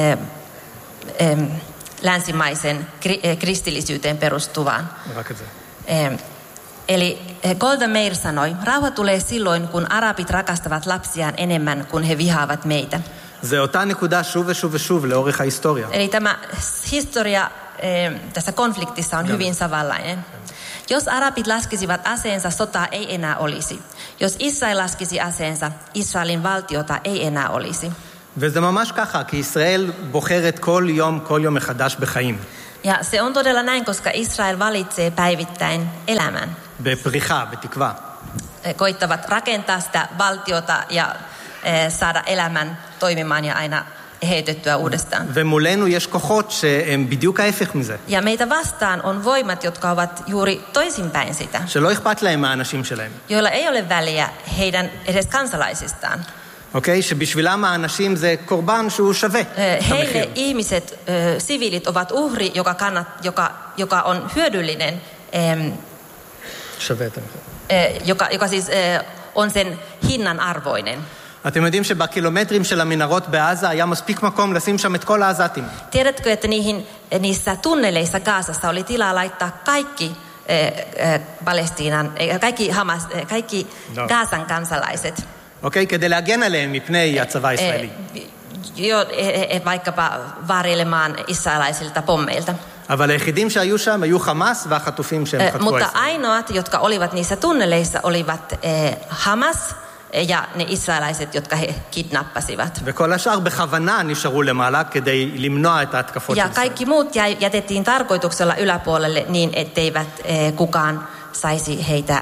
länsimaisen kristillisyyteen perustuvaan. רק את זה. Eli Golda Meir sanoi, rauha tulee silloin, kun arabit rakastavat lapsiaan enemmän kuin he vihaavat meitä. זה אותה נקודה שוב ושוב ושוב לאורך ההיסטוריה. Eli tämä historia tässä konfliktissa on hyvin samanlainen. Jos arabit laskisivat aseensa, sotaa ei enää olisi. Jos Israel laskisi aseensa, Israelin valtiota ei enää olisi. וזה ממש ככה, כי ישראל בוחרת כל יום מחדש בחיים. Ja se on todella näin, koska Israel valitsee päivittäin elämän. בפריחה, בתקווה. Koittavat rakentaa sitä valtiota ja saada elämän toimimaan ja aina heitettyä uudestaan. ומולנו יש כוחות שהם בדיוק ההפך מזה. Ja meitä vastaan on voimat, jotka ovat juuri toisinpäin sitä. שלא אכפת להם מהאנשים שלהם. Joilla ei ole väliä heidän edes kansalaisistaan. אוקיי? שבשבילם האנשים זה קורבן שהוא שווה. Heille ihmiset, siviilit ovat uhri, joka on hyödyllinen, שווה את המחיר. joka siis on sen hinnan arvoinen. אתם יודעים שבקילומטרים של המנהרות בעזה היה מספיק מקום לשים שם את כל העזתים. Tiedätkö, että niissä tunneleissa Gazassa oli tilaa laittaa kaikki Palestiinan, kaikki Gazan kansalaiset. אוקיי? כדי להגן עליהם מפני הצבא הישראלי. Vaikkapa vaarillemaan israelaisilta pommeilta. אבל היחידים שהיו שם היו חמאס והחטופים שהם חטפו Mutta ישראל. ainoat, jotka olivat niissä tunneleissa, olivat Hamas ja ne israelaiset, jotka he kidnappasivat. וכל השאר בכוונה נשארו למעלה כדי למנוע את ההתקפות של Ja ישראל. kaikki muut jätettiin tarkoituksella yläpuolelle niin, etteivät kukaan saisi heitä,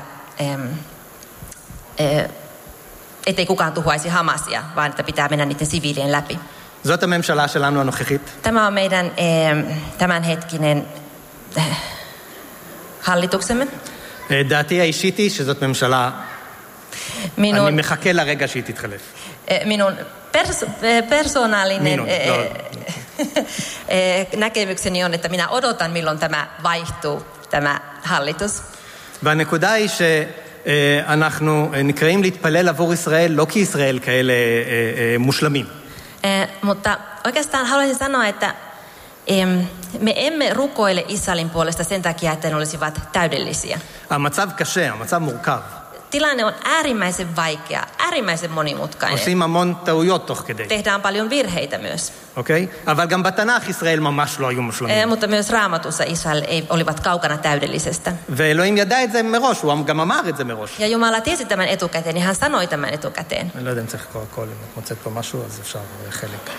ettei kukaan tuhoaisi Hamasia, vaan että pitää mennä niiden siviilien läpi. זאת הממשלה שלנו הנוכחית. Tämä on meidän tämänhetkinen hallituksemme. דעתי האישית היא שזאת ממשלה, אני מחכה לרגע שהיא תתחלף. Minun persoonallinen näkemykseni on, että minä odotan, milloin tämä vaihtuu, tämä hallitus. והנקודה היא שאנחנו נקראים להתפלל עבור ישראל, לא כי ישראל כאלה מושלמים. Mutta oikeastaan haluaisin sanoa, että me emme rukoile Israelin puolesta sen takia, että ne olisivat täydellisiä. המצב קשה, המצב מורכב. Tilanne on äärimmäisen vaikea, äärimmäisen monimutkainen. עושים המון טעויות תוך כדי. Tehdään paljon virheitä myös. אוקיי? אבל גם בתנ"ך ישראל ממש לא היו מושלמים. Mutta myös Raamatussa Israel olivat kaukana täydellisestä. ואלוהים ידע את זה מראש, הוא גם אמר את זה מראש. Ja Jumala tiesi tämän etukäteen, niin hän sanoi tämän etukäteen. אני לא יודע אם צריך לקרוא הכל, אם את מוצאת פה משהו, אז אפשר חלק.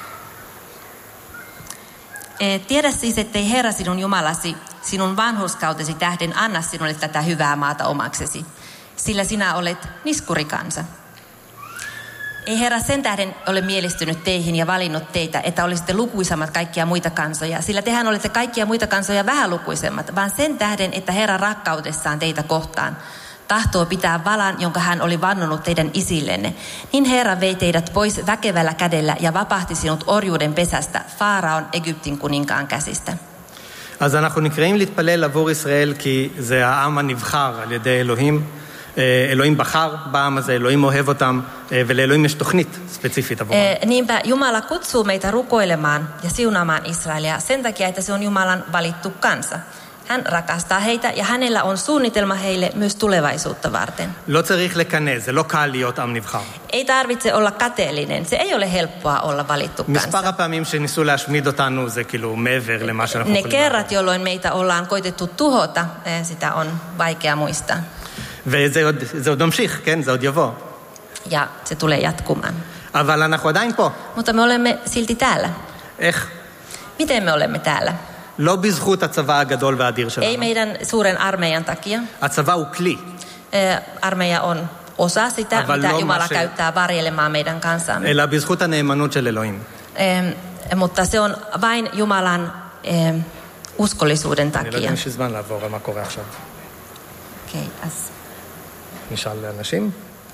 Tiedä siis, ettei Herra sinun Jumalasi, sinun vanhurskautesi tähden anna sinulle tätä hyvää maata omaksesi, sillä sinä olet niskurikansa. Ei Herra sen tähden ole mielistynyt teihin ja valinnut teitä, että olisitte lukuisammat kaikkia muita kansoja, sillä tehän olette kaikkia muita kansoja vähälukuisemmat, vaan sen tähden, että Herra rakkaudessaan teitä kohtaan tahtoo pitää valan, jonka hän oli vannonut teidän isillenne. Niin Herra vei teidät pois väkevällä kädellä ja vapahti sinut orjuuden pesästä, Faaraon Egyptin kuninkaan käsistä. אז אנחנו נקראים להתפלל עבור ישראל כי זה העם הנבחר על ידי אלוהים. אלוהים בחר בעם הזה, אלוהים אוהב אותם, ולאלוהים יש תוכנית ספציפית עבורם. Niinpä Jumala kutsuu meitä rukoilemaan ja siunaamaan Israelia sen takia, että se on Jumalan valittu kansa. Hän rakastaa heitä ja hänellä on suunnitelma heille myös tulevaisuutta varten. לא צריך לקנא, זה לא קל להיות עם נבחר. Ei tarvitse olla kateellinen, se ei ole helppoa olla valittu kansa. מספר הפעמים שניסו להשמיד אותנו זה כאילו מעבר למה שאנחנו Ne יכולים. kerrat, jolloin meitä ollaan koitettu tuhota, sitä on vaikea muistaa. וזה עוד ממשיך, כן? זה עוד יבוא. Ja se tulee jatkumaan. אבל אנחנו עדיין פה. Mutta me olemme silti täällä. איך? Miten me olemme täällä? לא בזכות הצבא הגדול והאדיר שלנו. Ei meidän suuren armeijan takia. הצבא הוא כלי. Armeija on osa sitä, mitä Jumala käyttää varjelemaan meidän kansaamme. אלא בזכות הנאמנות של אלוהים. Mutta se on vain Jumalan uskollisuuden אני לא יודע takia. אם יש זמן לעבור על מה קורה עכשיו. Okei, נשאל לאנשים?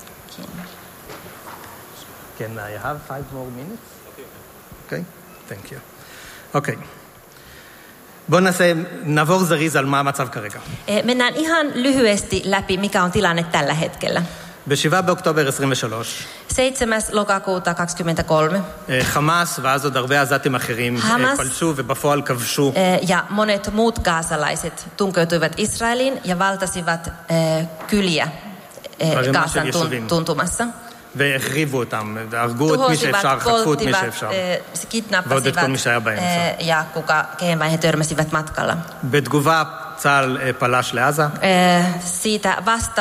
Can I have 5 more minutes? Okay, thank you. אוקיי. בואו נעבור זריז על מה המצב כרגע. Mennään ihan lyhyesti läpi, mikä on tilanne tällä hetkellä. ב-7 באוקטובר 23. 7. lokakuuta 23. חמאס ואז עוד הרבה עזתים אחרים פלשו ובפועל כבשו. Ja monet muut gaasalaiset tunkeutuivat Israeliin ja valtasivat kyliä Gaasan tuntumassa. והחריבו אותם, הרגו את מי שאפשר, חטפו את מי שאפשר. ועוד את כל מי שהיה באמצע. Ja kehen vain he törmäsivät matkalla. בתגובה צה"ל פלש לעזה. Siitä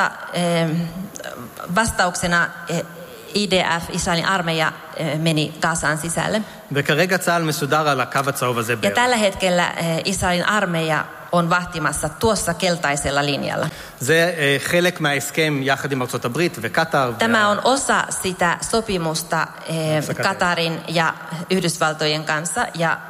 vastauksena IDF, Israelin armeija, meni Gazaan sisälle. וכרגע צה"ל מסודר על הקו הצהוב הזה Ja tällä hetkellä Israelin armeija on vahtimassa tuossa keltaisella linjalla. זה חלק מההסכם יחד עם ארצות הברית וקטר. Tämä on osa sitä sopimusta Katarin ja Yhdysvaltojen kanssa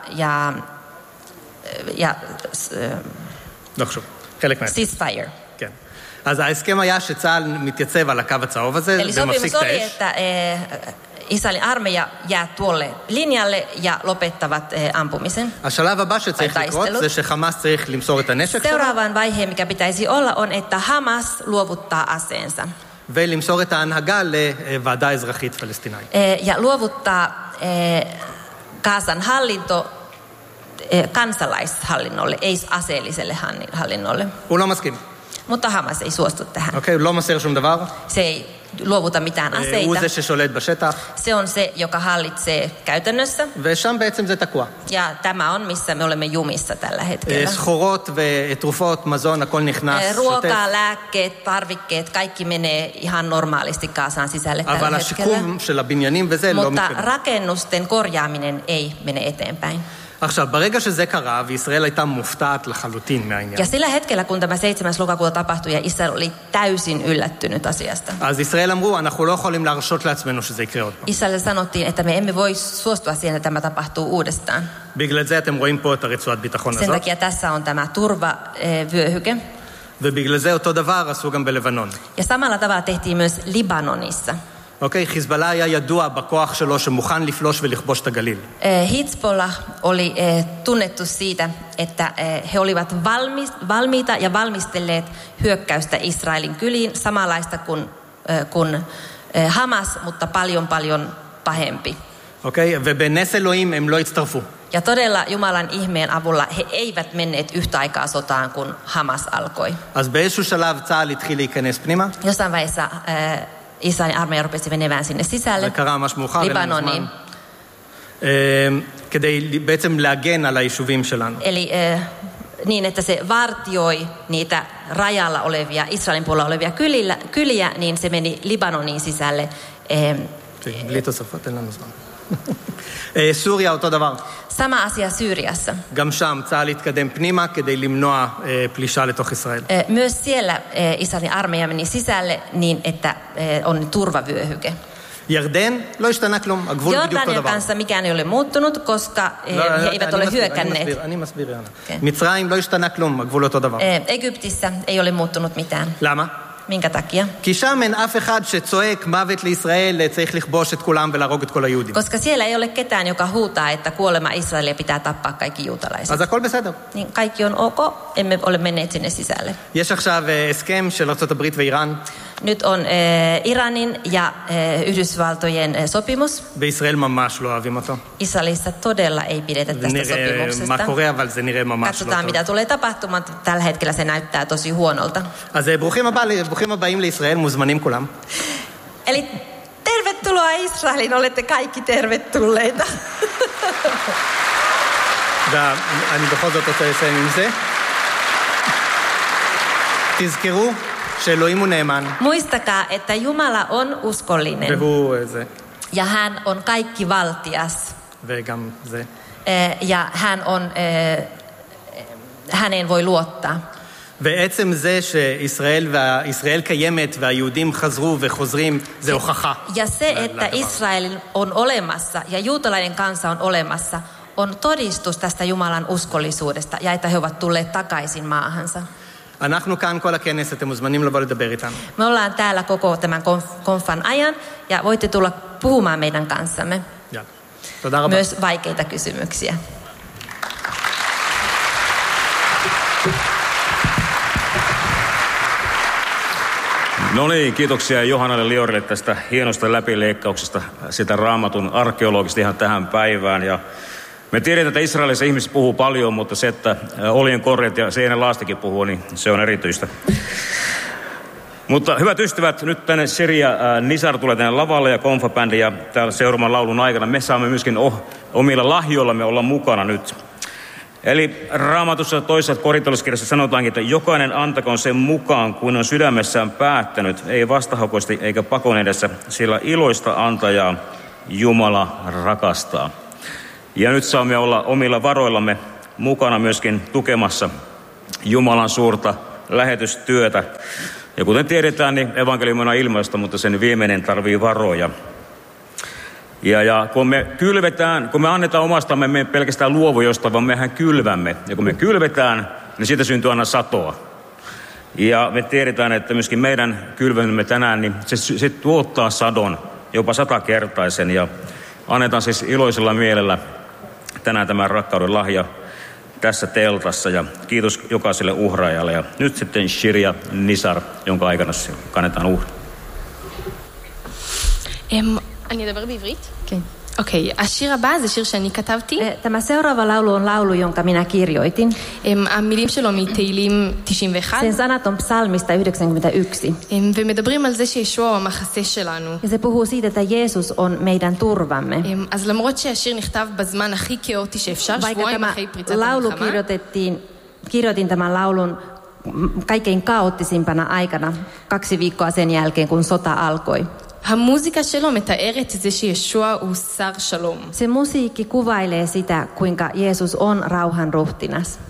ja לא חשוב, חלק מההסכם. ceasefire. כן. אז ההסכם היה שצה"ל מתייצב על הקו הצהוב הזה ומפסיק את האש. että Israelin armeija jää tuolle linjalle ja lopettavat ampumisen. השלב הבא שצריך לקרות זה שחמאס צריך למסור את הנשק שלו. Seuraavan vaiheen, mikä pitäisi olla, on, että Hamas luovuttaa aseensa. ולמסור את ההנהגה לוועדה אזרחית פלסטינאית. Ja luovuttaa Gazan hallinto kansalaishallinnolle, ei aseelliselle hallinnolle. הוא לא מסכים. Mutta Hamas ei suostu tähän. אוקיי, הוא לא מוסר שום דבר. Se ei luovuta mitään aseita. הוא זה ששולט בשטח. Se on se, joka hallitsee käytännössä. ושם בעצם זה תקוע. Ja tämä on, missä me olemme jumissa tällä hetkellä. סחורות ותרופות, מזון, הכל נכנס. Ruokaa, lääkkeet, tarvikkeet, kaikki menee ihan normaalisti Gazaan sisälle tällä אבל hetkellä. השיקום של הבניינים וזה לא Mutta מתקדם. rakennusten korjaaminen ei mene eteenpäin. עכשיו, ברגע שזה קרה, וישראל הייתה מופתעת לחלוטין מהעניין. Ja sillä hetkellä, kun tämä 7. lokakuuta tapahtui, ja Israel oli täysin yllättynyt asiasta. אז ישראל אמרו, אנחנו לא יכולים להרשות לעצמנו שזה יקרה עוד פעם. Israelille sanottiin, että me emme voi suostua siihen, että tämä tapahtuu uudestaan. בגלל זה אתם רואים פה את הרצועת ביטחון Sen הזאת. takia tässä on tämä turvavyöhyke. ובגלל זה אותו דבר עשו גם בלבנון. Ja samalla tavalla tehtiin myös Libanonissa. אוקיי, חיזבאללה היה ידוע בכוח שלו שמוכן לפלוש ולכבוש את הגליל. Hizbollah oli tunnettu siitä, että he olivat valmiita ja valmistelleet hyökkäystä Israelin kyliin, samanlaista kuin Hamas, mutta paljon pahempi. אוקיי, ובנס אלוהים הם לא הצטרפו. Ja todella Jumalan ihmeen avulla he eivät menneet yhtä aikaa sotaan, kun Hamas alkoi. אז באיזשהו שלב צה"ל התחיל להיכנס פנימה. Jossain vaiheessa Israelin armeija rupesi menemään sinne sisälle, זה קרה ממש מאוחר, Libanoniin. כדי בעצם להגן על היישובים שלנו. Eli niin, että se vartioi niitä rajalla olevia, Israelin puolella olevia kyliä, niin se meni Libanoniin sisälle. בלי תוספות, אין לנו זמן. סוריה אותו דבר. Sama asia Syyriassa. גם שם צה"ל התקדם פנימה כדי למנוע פלישה לתוך ישראל. Myös siellä Israelin armeija meni sisälle niin, että on turvavyöhyke. ירדן לא השתנה כלום, הגבול בדיוק אותו Jordanian דבר. kanssa mikään ei ole muuttunut, koska he eivät ole hyökänneet. אני מסביר, יאנה. מצרים לא השתנה כלום, הגבול אותו דבר. Egyptissä ei ole muuttunut mitään. למה? Minkä takia? כי שם אין אף אחד שצועק מוות לישראל, צריך לכבוש את כולם ולהרוג את כל היהודים. Koska siellä ei ole ketään, joka huutaa, että kuolema Israelia pitää tappaa kaikki juutalaiset. אז הכל בסדר. Niin kaikki on ok, emme ole menneet sinne sisälle. יש עכשיו הסכם של ארצות הברית ואיראן. Nyt on Iranin ja Yhdysvaltojen sopimus. בישראל ממש לא אוהבים אותו. Israelissa todella ei pidetä tästä נראה מה sopimuksesta. קורה, אבל זה נראה ממש לא Katsotaan, טוב. mitä tulee tapahtumaan. Tällä hetkellä se näyttää tosi huonolta. אז ברוכים הבאים לישראל, מוזמנים כולם. Eli tervetuloa Israeliin, olette kaikki tervetulleita. אני בכל זאת רוצה לסיים עם זה. תזכרו שאלוהים הוא נאמן. Muistakaa, että Jumala on uskollinen והוא זה, ja hän on kaikkivaltias וגם זה. ja häneen voi luottaa. ועצם זה שישראל קיימת והיהודים חזרו וחוזרים, זה הוכחה. Ja se, että Israel on olemassa ja juutalainen kansa on olemassa, on todistus tästä Jumalan uskollisuudesta ja että he ovat tulleet takaisin maahansa. אנחנו כאן כל הכנס, אתם מוזמנים לבוא לדבר איתנו. Me ollaan täällä koko tämän konfan ajan ja voitte tulla puhumaan meidän kanssamme. יאללה. תודה רבה. Myös vaikeita kysymyksiä. No niin, kiitoksia Johannalle Liorille tästä hienosta läpileikkauksesta sitä Raamatun arkeologista ihan tähän päivään. Ja me tiedetään, että Israelissa ihmiset puhuu paljon, mutta se, että oljen korjat ja Seinä Laastikin puhuu, niin se on erityistä. Mutta hyvät ystävät, nyt tänne Shiria Nizar tulee tänne lavalle ja Konfa-bändi ja täällä seuraavan laulun aikana me saamme myöskin omilla lahjoillamme olla mukana nyt. Eli Raamatussa toisessa Korintolaiskirjassa sanotaankin, että jokainen antakoon sen mukaan, kun on sydämessään päättänyt, ei vastahakoisesti eikä pakon edessä, sillä iloista antajaa Jumala rakastaa. Ja nyt saamme olla omilla varoillamme mukana myöskin tukemassa Jumalan suurta lähetystyötä. Ja kuten tiedetään, niin evankeliumi on ilmaista, mutta sen viimeinen tarvii varoja. Ja kun me kylvetään, kun me annetaan omastamme, me pelkästään luovu jostain, vaan mehän kylvämme. Ja kun me kylvetään, niin siitä syntyy aina satoa. Ja me tiedetään, että myöskin meidän kylvämme tänään, niin se tuottaa sadon jopa 100-kertaisen. Ja annetaan siis iloisella mielellä tänään tämän rakkauden lahja tässä teltassa. Ja kiitos jokaiselle uhraajalle. Ja nyt sitten Shiria Nizar, jonka aikana kannetaan uhri. אני אדבר בעברית? כן. אוקיי, השיר הבא זה שיר שאני כתבתי. Tämä seuraava laulu on laulu, jonka minä kirjoitin. המילים שלו מתהילים 91. Sen sanat on psalmista 91. ומדברים על זה שישוע הוא המחסה שלנו. Ja se puhuu siitä, että Jeesus on meidän turvamme. אז למרות שהשיר נכתב בזמן הכי כאוטי שאפשר, שבועיים אחרי פריצת המלחמה. Kirjoitin tämän laulun kaikkein kaoottisimpana aikana, 2 viikkoa sen jälkeen, kun sota alkoi. המוזיקה שלו מתארת את זה שישוע הוא שר שלום. Se musiikki kuvailee sitä, kuinka Jeesus on rauhan ruhtinas.